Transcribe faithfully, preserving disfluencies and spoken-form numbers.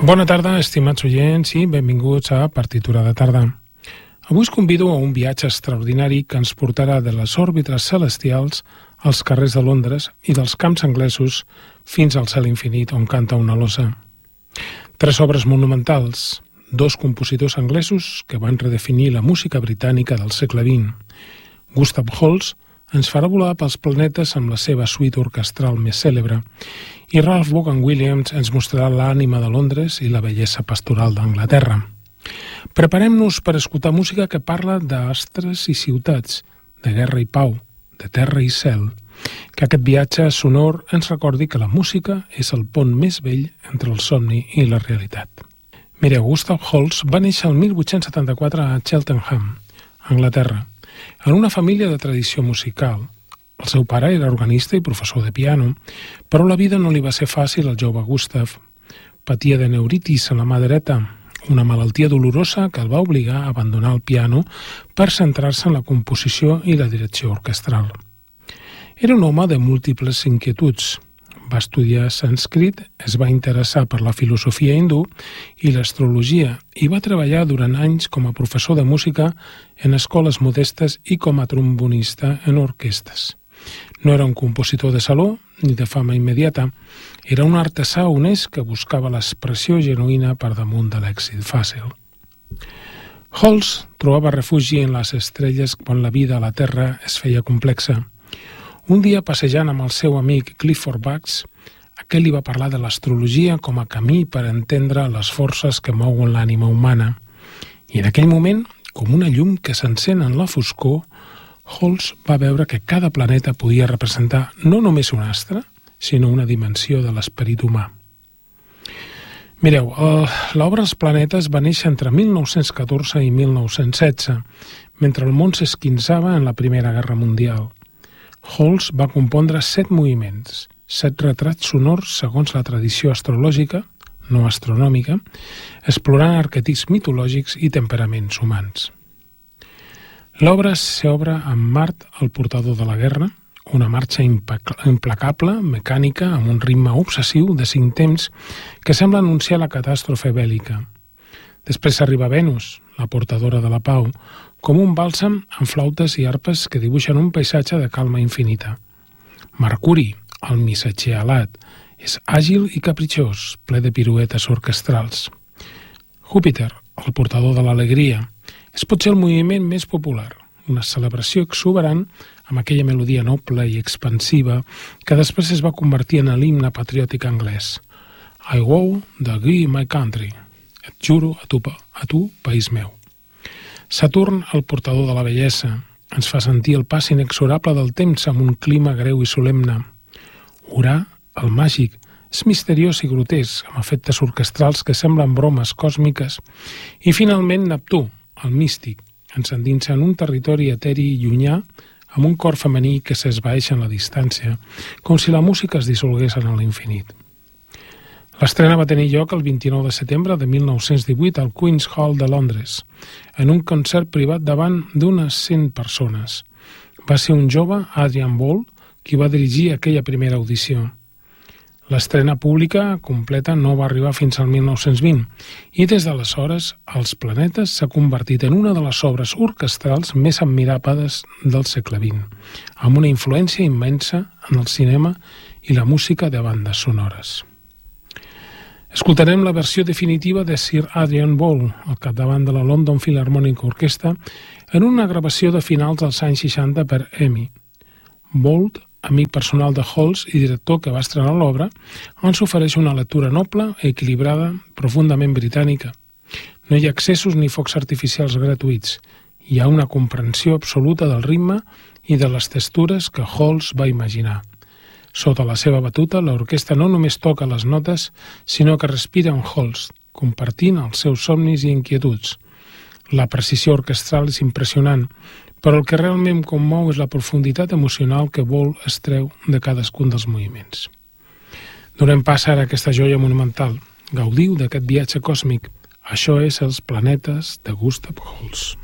Bona tarda, estimats oients, i benvinguts a Partitura de Tarda. Avui us convido a un viatge extraordinari que ens portarà de les òrbites celestials als carrers de Londres i dels camps anglesos fins al cel infinit on canta una losa. Tres obres monumentals, dos compositors anglesos que van redefinir la música britànica del segle vint. Gustav Holst ens farà volar pels planetes amb la seva suite orquestral més cèlebre i Ralph Vaughan Williams ens mostrarà l'ànima de Londres i la bellesa pastoral d'Anglaterra. Preparem-nos per escoltar música que parla d'astres i ciutats, de guerra i pau, de terra i cel. Que aquest viatge sonor ens recordi que la música és el pont més vell entre el somni i la realitat. Mireu, Gustav Holst va néixer el mil vuit-cents setanta-quatre a Cheltenham, Anglaterra, en una família de tradició musical. El seu pare era organista i professor de piano, però la vida no li va ser fàcil al jove Gustav. Patia de neuritis a la mà dreta, una malaltia dolorosa que el va obligar a abandonar el piano per centrar-se en la composició i la direcció orquestral. Era un home de múltiples inquietuds. Va estudiar sànscrit, es va interessar per la filosofia hindú i l'astrologia i va treballar durant anys com a professor de música en escoles modestes i com a trombonista en orquestes. No era un compositor de saló ni de fama immediata, era un artesà honest que buscava l'expressió genuïna per damunt de l'èxit fàcil. Holst trobava refugi en les estrelles quan la vida a la Terra es feia complexa. Un dia, passejant amb el seu amic Clifford Bucks, aquell li va parlar de l'astrologia com a camí per entendre les forces que mouen l'ànima humana. I en aquell moment, com una llum que s'encén en la foscor, Holst va veure que cada planeta podia representar no només un astre, sinó una dimensió de l'esperit humà. Mireu, l'obra Els planetes va néixer entre mil nou-cents catorze i mil nou-cents setze, mentre el món s'esquinçava en la Primera Guerra Mundial. Holst va compondre set moviments, set retrats sonors segons la tradició astrològica, no astronòmica, explorant arquetips mitològics i temperaments humans. L'obra s'obre amb Mart, el portador de la guerra, una marxa implacable, mecànica, amb un ritme obsessiu de cinc temps que sembla anunciar la catàstrofe bèl·lica. Després arriba Venus, la portadora de la pau, com un bàlsam amb flautes i arpes que dibuixen un paisatge de calma infinita. Mercuri, el missatger alat, és àgil i capritxós, ple de piruetes orquestrals. Júpiter, el portador de l'alegria, és potser el moviment més popular, una celebració exuberant amb aquella melodia noble i expansiva que després es va convertir en l'himne patriòtic anglès. I vow d'Agree my country, et juro a tu, a tu, país meu. Saturn, el portador de la bellesa, ens fa sentir el pas inexorable del temps amb un clima greu i solemne. Urà, el màgic, és misteriós i grotesc, amb efectes orquestrals que semblen bromes còsmiques. I finalment Neptú, el místic, ens endinsa en un territori eteri i llunyà amb un cor femení que s'esvaeix en la distància, com si la música es dissolgués en l'infinit. L'estrena va tenir lloc el vint-i-nou de setembre de mil nou-cents divuit al Queen's Hall de Londres, en un concert privat davant d'unes cent persones. Va ser un jove, Adrian Ball, qui va dirigir aquella primera audició. L'estrena pública completa no va arribar fins al mil nou-cents vint i des d'aleshores Els planetes s'ha convertit en una de les obres orquestrals més admirables del segle vint, amb una influència immensa en el cinema i la música de bandes sonores. Escoltarem la versió definitiva de Sir Adrian Ball, al capdavant de la London Philharmonic Orchestra, en una gravació de finals dels anys seixanta per EMI. Ball, amic personal de Holst i director que va estrenar l'obra, ens ofereix una lectura noble, equilibrada, profundament britànica. No hi ha excessos ni focs artificials gratuïts. Hi ha una comprensió absoluta del ritme i de les textures que Holst va imaginar. Sota la seva batuta, l'orquestra no només toca les notes, sinó que respira amb Holst, compartint els seus somnis i inquietuds. La precisió orquestral és impressionant, però el que realment commou és la profunditat emocional que Ball es treu de cadascun dels moviments. Donem pas ara a aquesta joia monumental. Gaudiu d'aquest viatge còsmic. Això és Els planetes de Gustav Holst.